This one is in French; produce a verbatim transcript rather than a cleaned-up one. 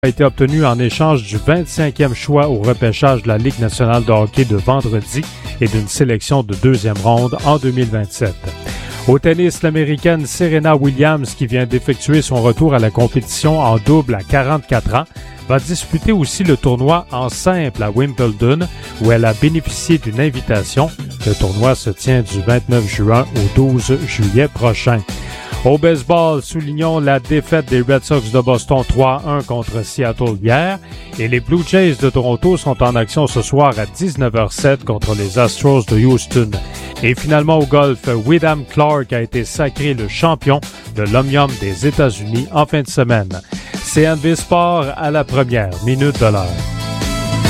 a été obtenu en échange du vingt-cinquième choix au repêchage de la Ligue nationale de hockey de vendredi et d'une sélection de deuxième ronde en deux mille vingt-sept. Au tennis, l'Américaine Serena Williams, qui vient d'effectuer son retour à la compétition en double à quarante-quatre ans, va disputer aussi le tournoi en simple à Wimbledon, où elle a bénéficié d'une invitation. Le tournoi se tient du vingt-neuf juin au douze juillet prochain. Au baseball, soulignons la défaite des Red Sox de Boston trois à un contre Seattle hier et les Blue Jays de Toronto sont en action ce soir à dix-neuf heures zéro sept contre les Astros de Houston. Et finalement au golf, Wyndham Clark a été sacré le champion de l'Omnium des États-Unis en fin de semaine. C N V Sport à la première minute de l'heure.